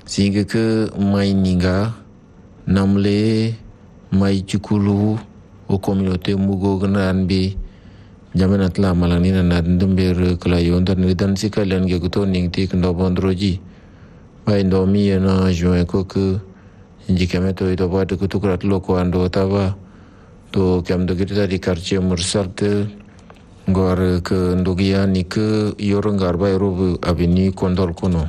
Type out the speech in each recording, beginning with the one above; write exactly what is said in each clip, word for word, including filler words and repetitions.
sehingga ke mai ninga namle mai cikulu o komunote mugo genan bi jaman atla malang ni na ndember kelayon dan dan sikalian ge guto ning ti kendo bondroji bai ndomi na joe ko ke jikame to ito ba de kutu krat loko ando tawa to kam de kita di quartier mursarte gor ke ndogia ni ke yorong garba ero aveni kondol kono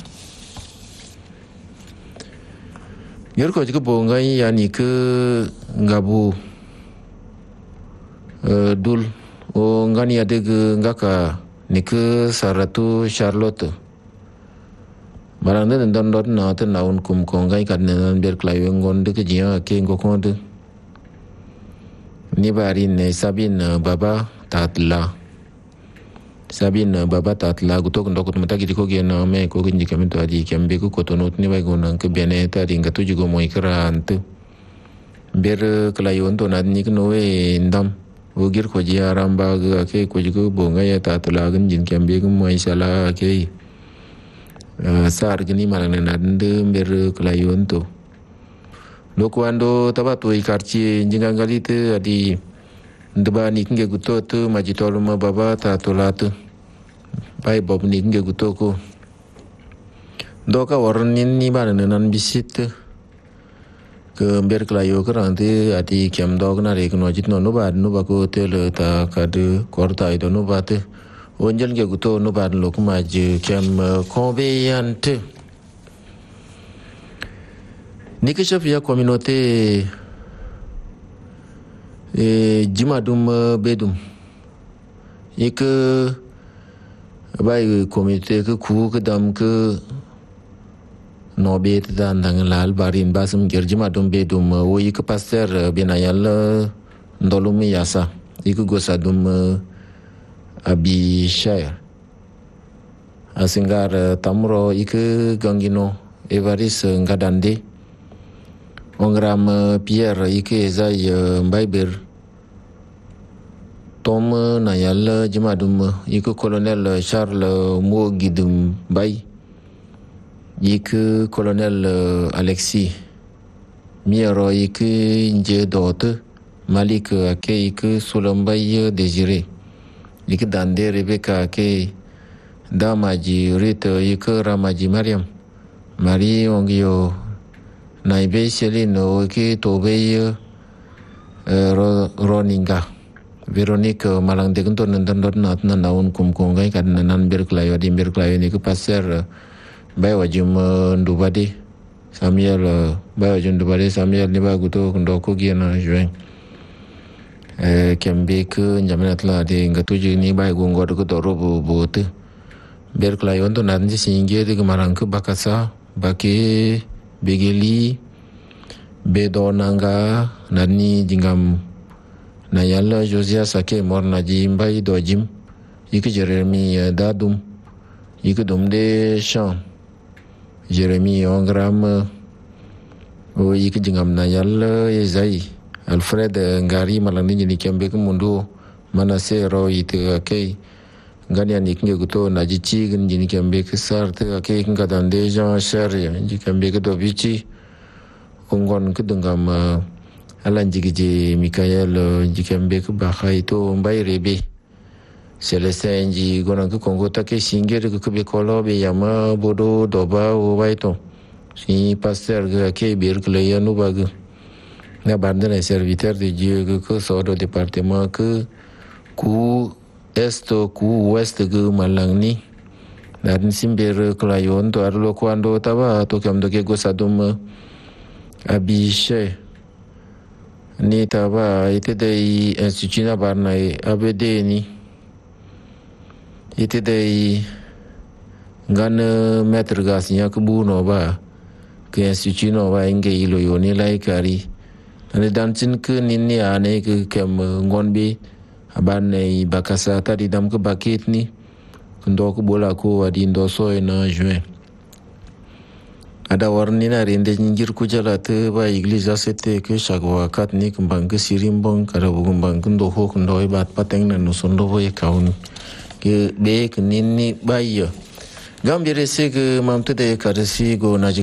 yer ko jiko bongai yani ke ngabu uh, dul o ngani ade ge ngaka ni ke saratu Charlotte barang den don don na te naun kum kongai kan nan ber klayo ngon de ke jia ke ngokonde ni bari ne sabin baba tatla sabin baba tatla gutok ndok mata gidi ko gen me ko ginji kamen to adi kembe ko kotonot ni bai gonan ke bene ta ringa tu jugo moi krant ber klayon to nan ni no we ndam ogir ko ji aramba ga ke ko jugo bonga ya tatla ginjin kembe ko moi sala ke sar gini malang nan de ber klayon to lokwando tabato i quartier njingangalite adi ndeba ni kinge gutoto majitolo ma baba tatolatu bai bob ni kinge gutoko doka warnin ni bana nan bisit ke ber klayo krante ati kem dog na re kno jitno no bad no bako tel ta kade korta ido no bate onjel ge guto no bad lokuma je kem conveyante ni ke chef ya communauté e jimadum bedum ik bai communauté ke ku ke dam ke no bet dan dang lal barin basum ger jimadum bedum wo ik pasteur benayal ndolumi yasa ik gosadum abi shaya asingar tamro ik gangino evaris ngadande ongram Pierre ike zai Bible Tom nayal jimadum ike colonel Charles Mogidum Bay ike colonel Alexis Miero ike nje dot Malik ake ike Sulambay Désiré ike dande Rebecca ake Damaji Rita ike Ramaji Mariam Marie ongio naibe selino ke tobe roninga Veronique malang de guntor nan dan nat na naun kum kongai kan nan ber klayo di ber klayo ni ke passer bai wajum ndubade Samuel bai wajum ndubade Samuel ni ba guto ndo ko giana juin eh kembe ke njamanat la de ngatuji ni bai gongo ko to robo bote ber klayo ndo nan ji singe de marang ke bakasa bake begeli bedo nanga nani jingam nayala Josias ake morna jimbai dojim ik Jeremy dadum ik domde champ Jeremy ongram o ik jingam nayala ezai Alfred ngari malani ni kembe kumundu manase ro ite ake ngani ani kinge guto najichi gini kembe kesar te ake kinga dande Jean Charles ji kembe ke dobichi ongon ke dengam alan jigije Michael ji kembe ke bahai to mbai rebe Celestin ji gonan ke kongo take singer ke be kolo be yama bodo doba o baito si pasteur ke ke bir ke yanu bag na bandana serviteur de Dieu ke so do département ke ku est ku west ke malang ni dan simber klayon to arlo kwando taba to kam do ke gosadum abishe ni taba ite dei instituna barnai abede ni ite dei ngan maître gasnya ke buno ba ke instituno ba inge ilo yoni lai kari ani dancin ke ninni ane ke kem ngonbe abanei bakasa tadi dam ke bakit ni ndo ko bola ko adi ndo so na juin ada warni na rinde njir ku jala te ba iglesia sete ke shagwa kat ni kumbang ke sirimbong kada bugumbang ndo ho ndo bat pateng na no sondo ho kaun ke be ke ninni ba yo gambire se ke mamte de karasi go na